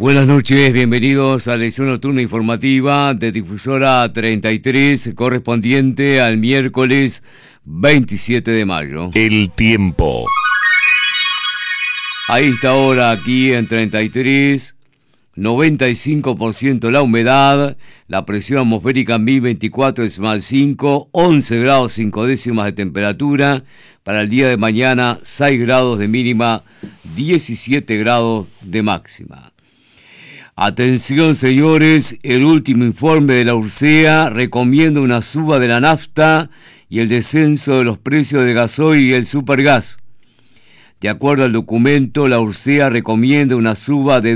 Buenas noches, bienvenidos a la edición nocturna informativa de Difusora 33, correspondiente al miércoles 27 de mayo. El tiempo. A esta hora aquí en 33, 95% la humedad, la presión atmosférica en 1024,5, 11 grados 5 décimas de temperatura. Para el día de mañana, 6 grados de mínima, 17 grados de máxima. Atención, señores, el último informe de la URSEA recomienda una suba de la nafta y el descenso de los precios del gasoil y el supergas. De acuerdo al documento, la URSEA recomienda una suba de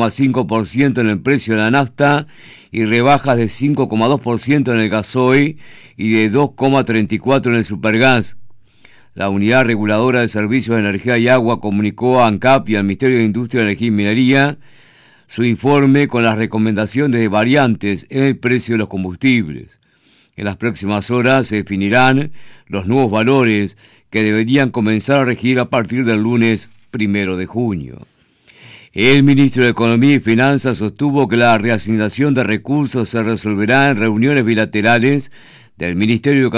2,5% en el precio de la nafta y rebajas de 5,2% en el gasoil y de 2,34% en el supergas. La Unidad Reguladora de Servicios de Energía y Agua comunicó a ANCAP y al Ministerio de Industria, Energía y Minería su informe con las recomendaciones de variantes en el precio de los combustibles. En las próximas horas se definirán los nuevos valores que deberían comenzar a regir a partir del lunes 1 de junio. El ministro de Economía y Finanzas sostuvo que la reasignación de recursos se resolverá en reuniones bilaterales del Ministerio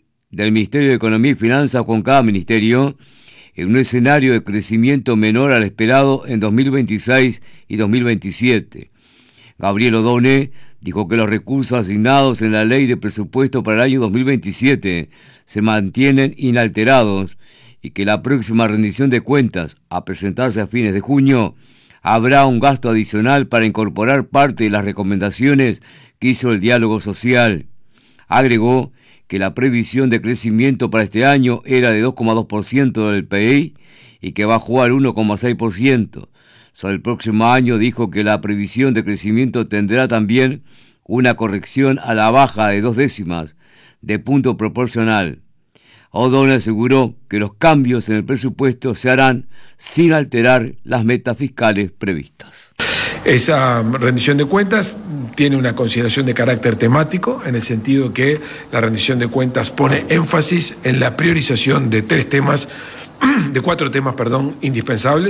de Economía y Finanzas con cada ministerio, en un escenario de crecimiento menor al esperado en 2026 y 2027. Gabriel Odone dijo que los recursos asignados en la Ley de Presupuesto para el año 2027 se mantienen inalterados y que la próxima rendición de cuentas, a presentarse a fines de junio, habrá un gasto adicional para incorporar parte de las recomendaciones que hizo el diálogo social. Agregó que la previsión de crecimiento para este año era de 2,2% del PIB y que bajó al 1,6%. Sobre el próximo año dijo que la previsión de crecimiento tendrá también una corrección a la baja de 0,2 décimas de punto proporcional. O'Donnell aseguró que los cambios en el presupuesto se harán sin alterar las metas fiscales previstas. Esa rendición de cuentas tiene una consideración de carácter temático, en el sentido que la rendición de cuentas pone énfasis en la priorización de 4 temas indispensables.